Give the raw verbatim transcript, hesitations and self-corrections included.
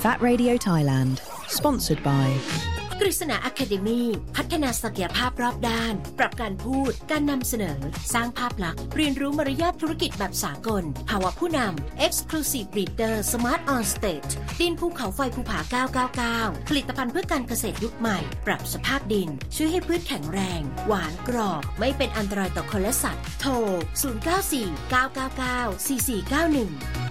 Fat Radio Thailand Sponsored by กฤษณา Academy พัฒนาศักยภาพรอบด้านปรับการพูดการนำเสนอสร้างภาพลักษณ์เรียนรู้มารยาทธุรกิจแบบสากลภาวะผู้นำ Exclusive Leader Smart on Stage ดินภูเขาไฟภูผาเก้าเก้าเก้าผลิตภัณฑ์เพื่อการเกษตรยุคใหม่ปรับสภาพดินช่วยให้พืชแข็งแรงหวานกรอบไม่เป็นอันตรายต่อคนและสัตว์โทรศูนย์ เก้า สี่ เก้า เก้า เก้า สี่ สี่ เก้า หนึ่ง